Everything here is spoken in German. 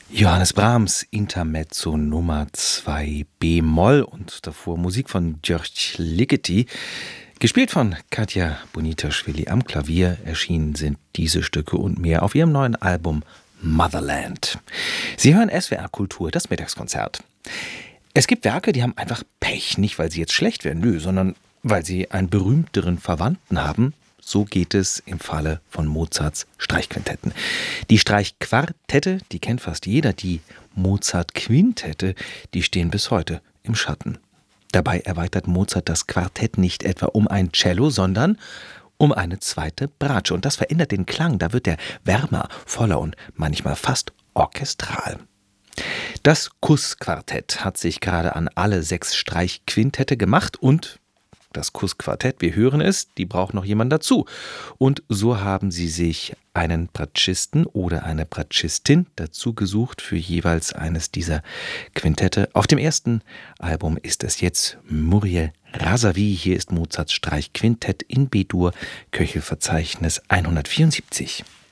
Johannes Brahms, Intermezzo Nummer 2 b-Moll und davor Musik von György Ligeti, gespielt von Katja Bonitaschwili am Klavier. Erschienen sind diese Stücke und mehr auf ihrem neuen Album Motherland. Sie hören SWR Kultur, das Mittagskonzert. Es gibt Werke, die haben einfach Pech, nicht weil sie jetzt schlecht werden, nö, sondern weil sie einen berühmteren Verwandten haben. So geht es im Falle von Mozarts Streichquintetten. Die Streichquartette, die kennt fast jeder. Die Mozart-Quintette, die stehen bis heute im Schatten. Dabei erweitert Mozart das Quartett nicht etwa um ein Cello, sondern um eine zweite Bratsche. Und das verändert den Klang. Da wird er wärmer, voller und manchmal fast orchestral. Das Kuss-Quartett hat sich gerade an alle 6 Streichquintette gemacht und das Kuss-Quartett, wir hören es, die braucht noch jemand dazu. Und so haben sie sich einen Bratschisten oder eine Bratschistin dazu gesucht für jeweils eines dieser Quintette. Auf dem ersten Album ist es jetzt Muriel Razavi. Hier ist Mozarts Streichquintett in B-Dur, Köchelverzeichnis 174.